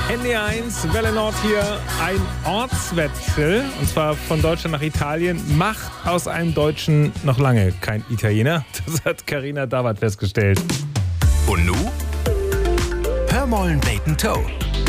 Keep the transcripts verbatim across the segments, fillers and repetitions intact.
N D eins, Welle Nord hier, ein Ortswechsel, und zwar von Deutschland nach Italien, macht aus einem Deutschen noch lange kein Italiener. Das hat Carina Dawat festgestellt. Und nu? Hör mollen Bacon Toe.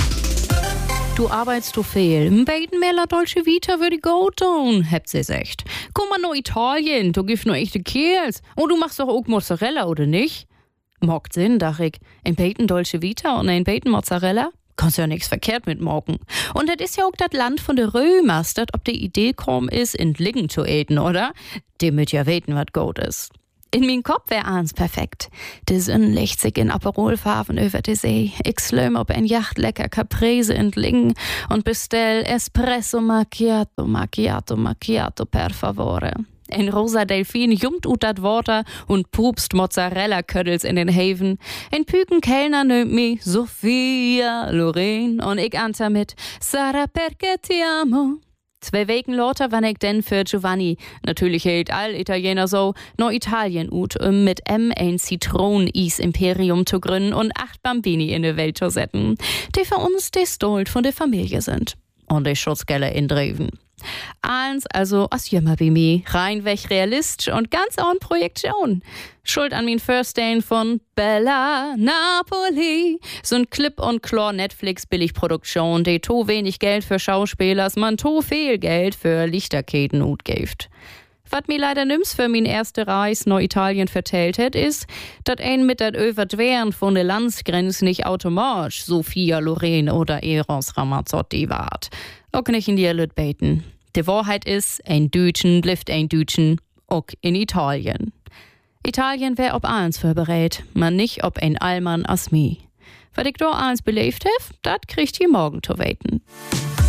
Du arbeitest du viel. Ein bisschen mehr la Dolce Vita würde ich go tun, habt sie gesagt. Komm mal nach Italien, du gibst nur echte Kerls. Und du machst doch auch Mozzarella, oder nicht? Macht Sinn, dach ich. Ein bisschen Dolce Vita und ein bisschen Mozzarella? Kannst ja nichts verkehrt mit morgen. Und das ist ja auch das Land von der Römers, das ob die Idee kommen ist, in Liggen zu eten, oder? Die müt ja weten, was gut ist. In mein Kopf wär eins perfekt. Die Sonne legt sich in Aperolfarben über die See. Ich slöm ob ein Yacht lecker Caprese entlingen und bestell Espresso Macchiato, Macchiato, Macchiato per favore. Ein rosa Delfin jumpt ut dat Water und pupst Mozzarella-Ködels in den Haven. Ein Püken Kellner nimmt mich Sophia Loren und ich anta mit Sarah perché ti amo. Zwei Wochen lauter wann ich denn für Giovanni, natürlich hält all Italiener so, no Italien ut, um mit M ein Zitronen-Is-Imperium zu gründen und acht Bambini in die Welt zu setzen, die für uns die Stolt von der Familie sind. Und die Schutzgelle in Dreven. Eins also aus Jümmer wie mir, reinweg realistisch und ganz ohne Projektion. Schuld an mein First Day von Bella Napoli. So ein Clip- und Chlor-Netflix-Billigproduktion, die to wenig Geld für Schauspielers, man to viel Geld für Lichterketen utgift. Was mir leider nimm's für mein erste Reis nach Italien vertellt hat, ist, dass ein mit dat Überdweren von der Landsgrenze nicht automatisch Sophia Loren oder Eros Ramazzotti wart. Auch nicht in die Lüt beten. Die Wahrheit ist, ein Deutschen bleibt ein Deutschen, auch in Italien. Italien wär ob eins vorberät, man nicht ob ein Allmann as mi. Was ich da eins belebt hab, dat kriegt ihr morgen zu weten.